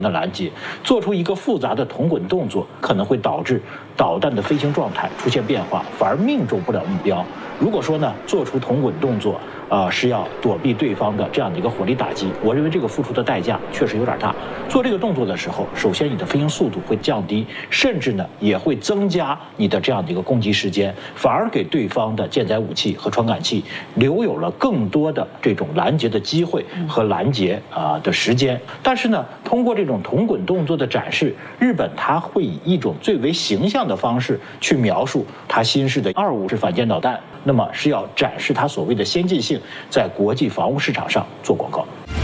的拦截，做出一个复杂的同滚动作，可能会导致导弹的飞行状态出现变化，反而命中不了目标。如果说呢，做出同滚动作，是要躲避对方的这样的一个火力打击，我认为这个付出的代价确实有点大。做这个动作的时候，首先你的飞行速度会降低，甚至呢也会增加你的这样的一个攻击时间，反而给对方的舰载武器和传感器留有了更多的这种拦截的机会和拦截的时间。但是呢，通过这种同滚动作的展示，日本它会以一种最为形象的方式去描述它新式的25式反舰导弹，那么是要展示它所谓的先进性，在国际防务市场上做广告。